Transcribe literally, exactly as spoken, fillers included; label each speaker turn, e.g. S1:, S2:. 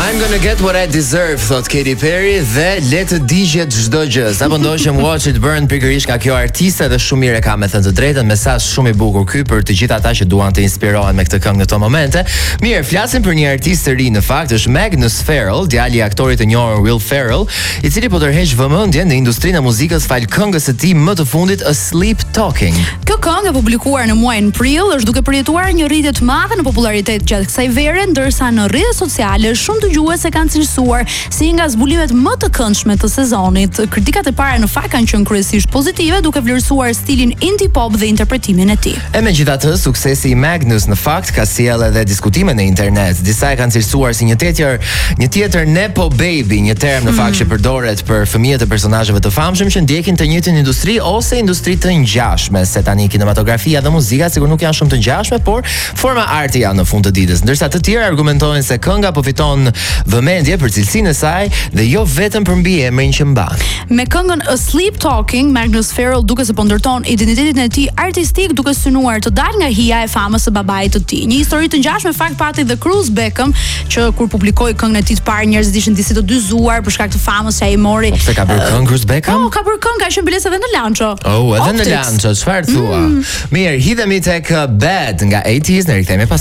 S1: I'm gonna get what I deserve, thot Katy Perry, dhe le të digjet çdo gjë. Sa po ndoqëm Watch It Burn pikërisht nga kjo artiste dhe shumë mirë e ka me thënë të drejtën, mesazh shumë i bukur ky për të gjithë ata që duan të inspirohen me këtë këngë në këto momente. Mirë, flasim për një artist të ri në fakt, është Magnus Farrell, djali i aktorit të njohur Will Ferrell, i cili po tërheq vëmendjen në industrinë e muzikës fal këngës së tij më të fundit A Sleep Talking.
S2: Kjo këngë e publikuar në muajin prill është duke përjetuar një rritje të madhe në popularitet gjatë kësaj vere, ndërsa në rrjetet sociale shumë dëgjuese kanë cilësuar si nga zbulimet më të këndshme të sezonit. Kritikat e para në fakt kanë qenë kryesisht pozitive, duke vlerësuar stilin indie pop dhe interpretimin e tij.
S1: E megjithatë, suksesi i Magnus në fakt ka sjellë edhe diskutime në internet. Disa e kanë cilësuar si një tjetër, një tjetër nepo baby, një term në fakt që përdoret për fëmijët e personazheve të famshëm që ndjekin të njëjtin industri ose industri të ngjashme, se tani kinematografia dhe muzika sigur nuk janë shumë të ngjashme, por forma arti janë në fund të ditës. Ndërsa të tjerë argumentojnë se kënga po fiton vëmendje për cilësinë e saj dhe jo vetëm për mbiemrin që mban.
S2: Me këngën A Sleep Talking, Magnus Farrell duke se po ndërton identitetin e tij artistik, duke synuar të dalë nga hija e famës së babait të tij. Një histori të ngjashme fakt pati dhe Cruz Beckham, që kur publikoi këngën e tij të parë njerëzit ishin disi të dyzuar për shkak të famës që ai mori.
S1: Pse ka bërë këngë Cruz Beckham?
S2: Po, ka bërë këngë, ka qenë biles edhe në Lancho.
S1: Oh, edhe në Lancho, çfarë thua? Mirë, hidhemi tek Bad nga eighties, ne rikthehemi pas